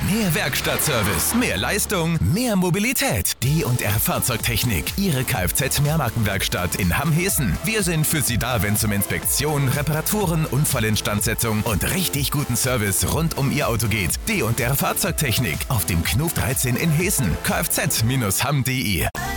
Mehr Werkstattservice, mehr Leistung, mehr Mobilität. D&R Fahrzeugtechnik, Ihre Kfz-Mehrmarkenwerkstatt in Hamm-Hessen. Wir sind für Sie da, wenn es um Inspektion, Reparaturen, Unfallinstandsetzung und richtig guten Service rund um Ihr Auto geht. D&R Fahrzeugtechnik auf dem Knuf 13 in Hessen. kfz-hamm.de